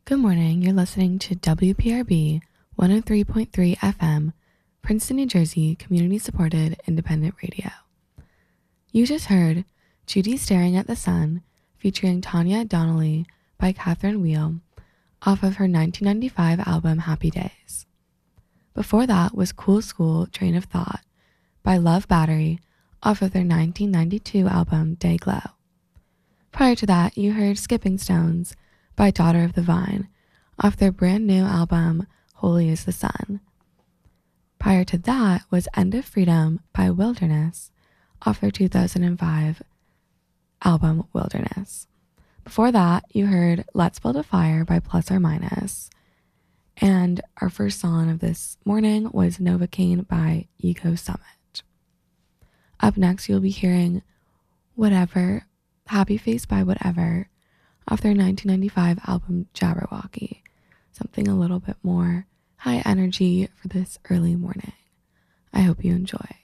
Good morning, you're listening to WPRB 103.3 FM, Princeton, New Jersey, community-supported independent radio. You just heard Judy Staring at the Sun, featuring Tanya Donnelly by Catherine Wheel, off of her 1995 album Happy Days. Before that was Cool School Train of Thought by Love Battery, off of their 1992 album Day Glow. Prior to that, you heard Skipping Stones by Daughter of the Vine, off their brand new album Holy is the Sun. Prior to that was End of Freedom by Wilderness, off their 2005 album Wilderness. Before that, you heard Let's Build a Fire by Plus or Minus. And our first song of this morning was Novocaine by Ego Summit. Up next, you'll be hearing Whatever, Happy Face by Whatever, off their 1995 album Jabberwocky. Something a little bit more high energy for this early morning. I hope you enjoy.